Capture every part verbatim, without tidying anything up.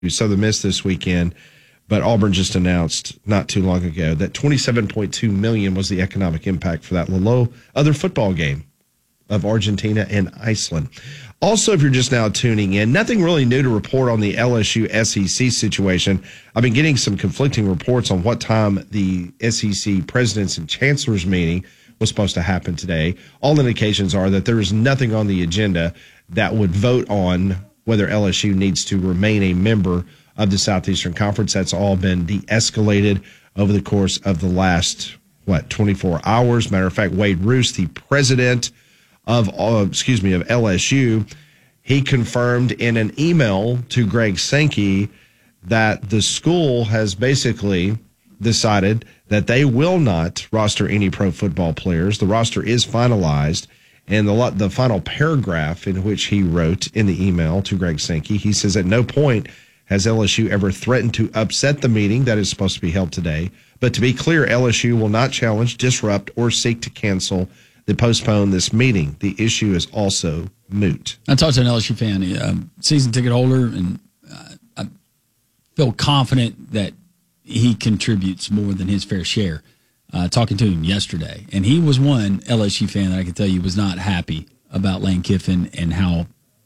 Southern Miss this weekend, but Auburn just announced not too long ago that twenty-seven point two million dollars was the economic impact for that little other football game of Argentina and Iceland. Also, if you're just now tuning in, nothing really new to report on the L S U S E C situation. I've been getting some conflicting reports on what time the S E C presidents and chancellors meeting was supposed to happen today. All indications are that there is nothing on the agenda that would vote on whether L S U needs to remain a member of the Southeastern Conference. That's all been de-escalated over the course of the last, what, twenty-four hours. Matter of fact, Wade Roos, the president of, uh, excuse me, of L S U, he confirmed in an email to Greg Sankey that the school has basically decided that they will not roster any pro football players. The roster is finalized. And the the final paragraph in which he wrote in the email to Greg Sankey, he says, at no point has L S U ever threatened to upset the meeting that is supposed to be held today. But to be clear, L S U will not challenge, disrupt, or seek to cancel the postpone this meeting. The issue is also moot. I talked to an L S U fan, a season ticket holder, and uh, I feel confident that he contributes more than his fair share. Uh, talking to him yesterday, and he was one L S U fan that I can tell you was not happy about Lane Kiffin and how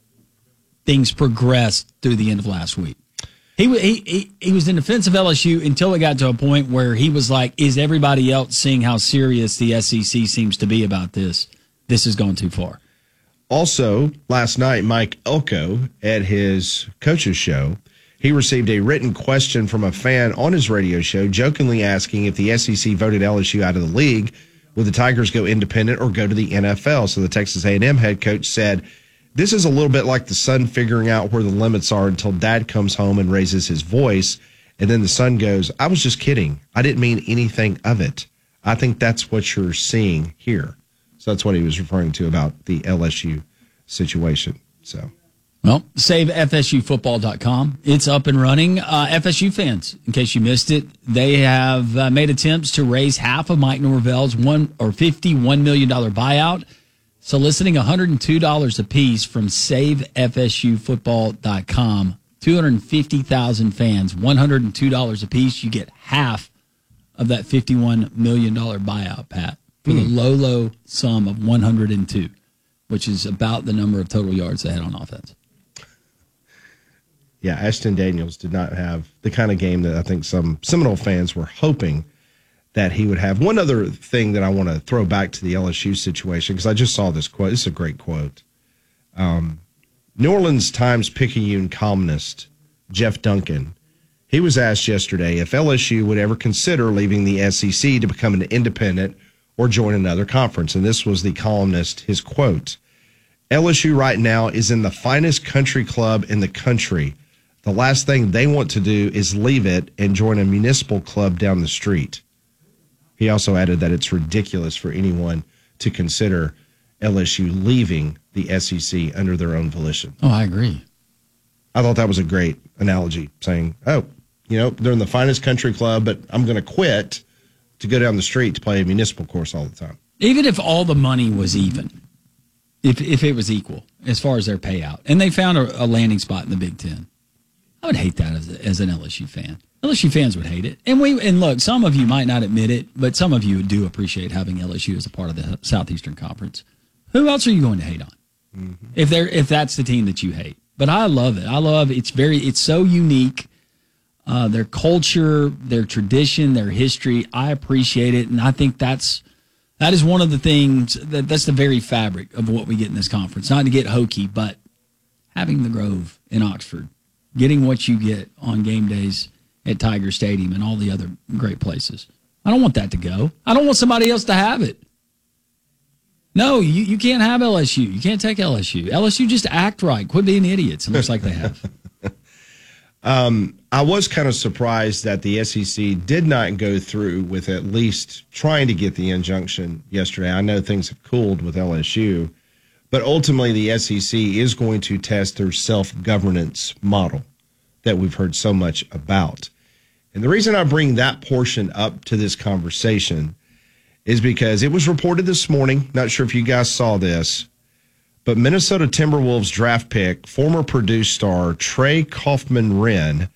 things progressed through the end of last week. He, he he he was in defense of L S U until it got to a point where he was like, is everybody else seeing how serious the S E C seems to be about this? This has gone too far. Also, last night, Mike Elko at his coach's show, he received a written question from a fan on his radio show, jokingly asking if the S E C voted L S U out of the league, would the Tigers go independent or go to the N F L? So the Texas A and M head coach said, this is a little bit like the son figuring out where the limits are until dad comes home and raises his voice. And then the son goes, I was just kidding. I didn't mean anything of it. I think that's what you're seeing here. So that's what he was referring to about the L S U situation. So. Well, save F S U football dot com. It's up and running. Uh, F S U fans, in case you missed it, they have uh, made attempts to raise half of Mike Norvell's one or fifty-one million dollars buyout, soliciting one hundred two dollars apiece from save F S U football dot com. two hundred fifty thousand fans, one hundred two dollars apiece. You get half of that fifty-one million dollars buyout, Pat, for mm. the low, low sum of one hundred two, which is about the number of total yards they had on offense. Yeah, Ashton Daniels did not have the kind of game that I think some Seminole fans were hoping that he would have. One other thing that I want to throw back to the L S U situation, because I just saw this quote. This is a great quote. Um, New Orleans Times-Picayune columnist Jeff Duncan, he was asked yesterday if L S U would ever consider leaving the S E C to become an independent or join another conference. And this was the columnist, his quote. L S U right now is in the finest country club in the country. The last thing they want to do is leave it and join a municipal club down the street. He also added that it's ridiculous for anyone to consider L S U leaving the S E C under their own volition. Oh, I agree. I thought that was a great analogy, saying, oh, you know, they're in the finest country club, but I'm going to quit to go down the street to play a municipal course all the time. Even if all the money was even, if if it was equal as far as their payout, and they found a, a landing spot in the Big Ten, I would hate that as, a, as an L S U fan. L S U fans would hate it. And we and look, some of you might not admit it, but some of you do appreciate having L S U as a part of the Southeastern Conference. Who else are you going to hate on? Mm-hmm. If they're if that's the team that you hate. But I love it. I love it's very it's so unique. Uh, their culture, their tradition, their history. I appreciate it, and I think that's that is one of the things that that's the very fabric of what we get in this conference. Not to get hokey, but having the Grove in Oxford, getting what you get on game days at Tiger Stadium and all the other great places. I don't want that to go. I don't want somebody else to have it. No, you, you can't have L S U. You can't take L S U. L S U just act right. Quit being idiots. It looks like they have. um, I was kind of surprised that the S E C did not go through with at least trying to get the injunction yesterday. I know things have cooled with L S U, but ultimately the S E C is going to test their self-governance model that we've heard so much about. And the reason I bring that portion up to this conversation is because it was reported this morning, not sure if you guys saw this, But Minnesota Timberwolves draft pick, former Purdue star Trey Kaufman-Wren,